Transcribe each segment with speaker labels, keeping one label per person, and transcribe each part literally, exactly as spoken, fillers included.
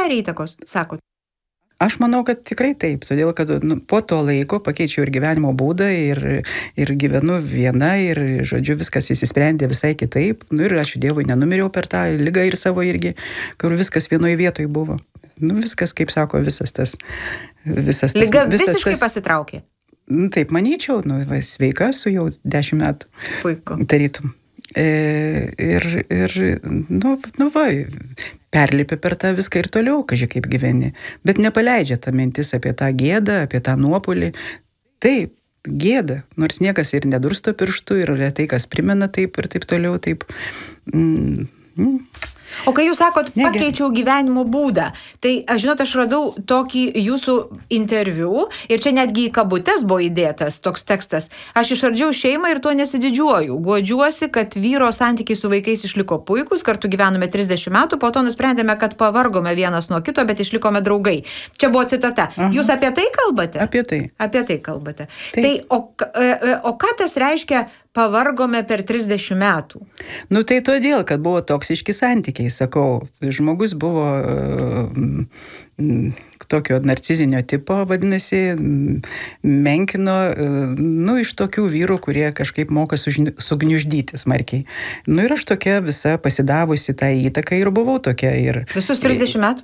Speaker 1: padarė įtakos, sakot?
Speaker 2: Aš manau, kad tikrai taip, todėl kad nu, po to laiko pakeičiau ir gyvenimo būdą, ir, ir gyvenu viena, ir, žodžiu, viskas įsisprendė visai kitaip. Nu, ir ačiū Dievui, nenumiriau per tą ligą ir savo irgi, kur viskas vienoje vietoje buvo. Nu, viskas, kaip sako, visas tas... Visas tas
Speaker 1: Liga
Speaker 2: visas
Speaker 1: visiškai
Speaker 2: tas,
Speaker 1: pasitraukė?
Speaker 2: Nu, taip, manyčiau, nu, va, sveika su jau dešimt metų.
Speaker 1: Puiku.
Speaker 2: Tarytum. E, ir, ir, nu, nu, va... perlipė per tą viską ir toliau, kažkai kaip gyveni. Bet nepaleidžia ta mintis apie tą gėdą, apie tą nuopolį. Taip, gėda, nors niekas ir nedursto pirštų, ir retai kas primena taip ir taip toliau, taip. Mm, mm.
Speaker 1: O kai jūs sakot, pakeičiau gyvenimo būdą, tai, aš žinot, aš radau tokį jūsų interviu ir čia netgi į kabutes buvo įdėtas toks tekstas. Aš išardžiau šeimą ir tuo nesididžiuoju. Guodžiuosi, kad vyro santykiai su vaikais išliko puikus, kartu gyvenome trisdešimt metų, po to nusprendėme, kad pavargome vienas nuo kito, bet išlikome draugai. Čia buvo citata. Aha. Jūs apie tai kalbate?
Speaker 2: Apie tai.
Speaker 1: Apie tai kalbate. Taip. Tai, o, o ką tas reiškia pavargome per trisdešimt metų?
Speaker 2: Nu tai todėl, kad buvo toksiški santykiai, sakau. Žmogus buvo uh, tokio narcizinio tipo, vadinasi, menkino, uh, nu, iš tokių vyrų, kurie kažkaip moka sugniuždyti smarkiai. Nu ir aš tokia visa pasidavusi tą įtaką ir buvau tokia. Ir,
Speaker 1: visus trisdešimt metų?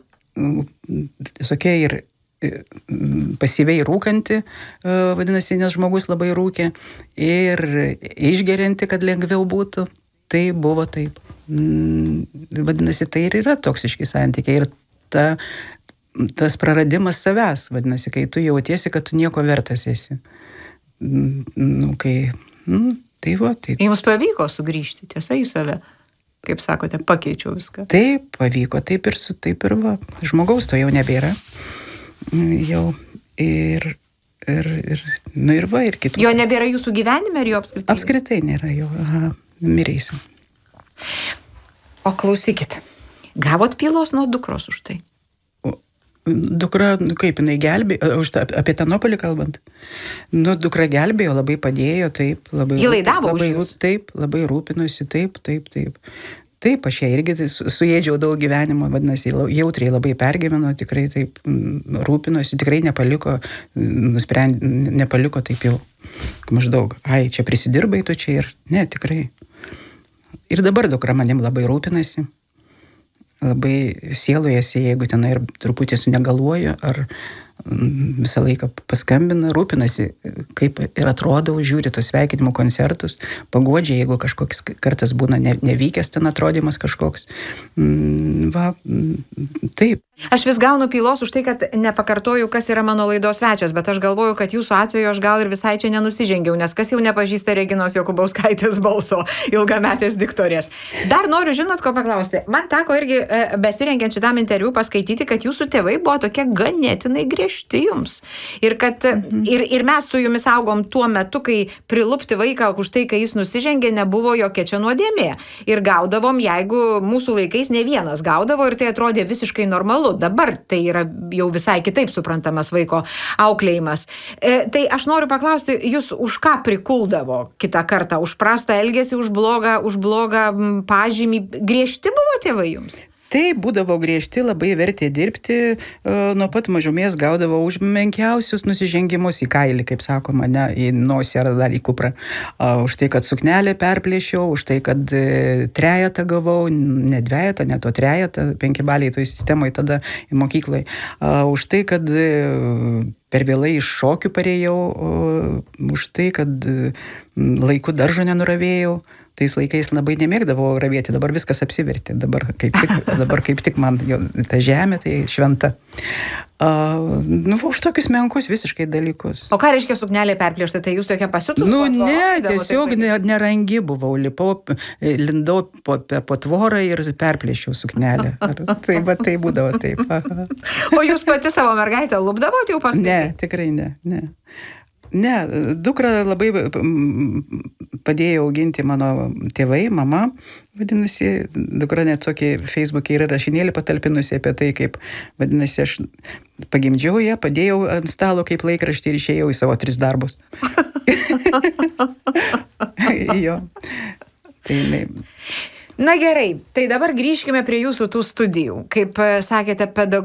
Speaker 2: Tokia ir pasyviai rūkanti, vadinasi, nes žmogus labai rūkė, ir išgerianti, kad lengviau būtų. Tai buvo taip. Vadinasi, tai ir yra toksiški santykiai. Ir ta, tas praradimas savęs, vadinasi, kai tu jautiesi, kad tu nieko vertas esi. Nu, kai, nu, tai va, tai.
Speaker 1: Jums pavyko sugrįžti, tiesa, į save? Kaip sakote, pakeičiau viską.
Speaker 2: Taip, pavyko, taip ir su, taip ir va. Žmogaus to jau nebėra. Jau ir, ir, ir, nu ir va, ir kitus.
Speaker 1: Jo nebėra jūsų gyvenime, ar jo apskritai?
Speaker 2: Apskritai nėra jo, aha, mirėsim.
Speaker 1: O klausykit, gavot pylos nuo dukros už tai?
Speaker 2: O, dukra, nu kaip jinai gelbėjo, apie tą nuopolį kalbant, nu dukra gelbėjo, labai padėjo, taip, labai...
Speaker 1: Ji laidavo
Speaker 2: labai,
Speaker 1: už jūs?
Speaker 2: Taip, labai rūpinosi, taip, taip, taip. Taip, aš ją irgi suėdžiau daug gyvenimo, vadinasi, jautriai labai pergyveno, tikrai taip rūpinosi, tikrai nepaliko, nusprendė, nepaliko taip jau maždaug, ai, čia prisidirbai tu čia ir, ne, tikrai. Ir dabar dukra manim labai rūpinasi, labai sielojasi, jeigu ten ir truputį sunegaluoju, ar visą laiką paskambina, rūpinasi, kaip ir atrodau, žiūri tos sveikinimo koncertus, paguodžia, jeigu kažkoks kartas būna nevykęs ten atrodymas kažkoks. Va, taip.
Speaker 1: Aš vis gaunu pylos už tai, kad nepakartoju, kas yra mano laidos svečias, bet aš galvoju, kad jūsų atveju aš gal ir visai čia nenusižengiau, nes kas jau nepažįsta Reginos Jokubauskaitės balso, ilgametės diktorės. Dar noriu, žinot, ko paklausti. Man teko irgi besirengiant šitam interviu paskaityti, kad jūsų tėvai buvo tokie ganėtinai griežti jums. Ir, kad, mhm. ir, ir mes su jumis augom tuo metu, kai prilupti vaiką už tai, kai jis nusižengė, nebuvo jokia čia nuodėmė. Ir gaudavom, jeigu mūsų laikais ne vienas gaudavo, ir tai atrodė visiškai normalu. Dabar tai yra jau visai kitaip suprantamas vaiko auklėjimas. E, tai aš noriu paklausti, jūs už ką prikuldavo kitą kartą? Už prastą elgesį, už blogą, už blogą pažymį? Griežti buvo tėvai jums?
Speaker 2: Tai būdavo griežti, labai vertė dirbti, nuo pat mažumės gaudavo už menkiausius nusižengimus į kailį, kaip sakoma, ne, į nosį ar dar į kuprą. Už tai, kad suknelę perplėšiau, už tai, kad trejetą gavau, ne dvejetą, ne to trejetą, penki baliai toj sistemoje tada į mokyklai. Už tai, kad per vėlai iš šokių parėjau, už tai, kad laiku daržo nenuravėjau. Tais laikais labai nemėgdavau ravėti, dabar viskas apsivertė, dabar kaip tik, dabar kaip tik man jo, ta žemė tai šventa. Uh, nu, už tokius menkus visiškai dalykus.
Speaker 1: O ką reiškia suknelė perplėšta, tai jūs tokia pasiutus?
Speaker 2: Nu, ne, tiesiog nerangi buvau, lipau, lindau po, po tvorą ir perplėšiau suknelę. Ar, tai, va, tai būdavo taip. Aha.
Speaker 1: O jūs pati savo mergaitę lupdavot jau paskui?
Speaker 2: Ne, tikrai ne, ne. Ne, dukrą labai padėjo auginti mano tėvai, mama, vadinasi, dukra net tokį Facebook'e yra rašinėlį patalpinusi apie tai, kaip, vadinasi, aš pagimdžiau ją, padėjau ant stalo kaip laikraštį ir išėjau į savo tris darbus. Jo. Tai ne.
Speaker 1: Na gerai, tai dabar grįžkime prie jūsų tų studijų. Kaip sakėte, pedagogų.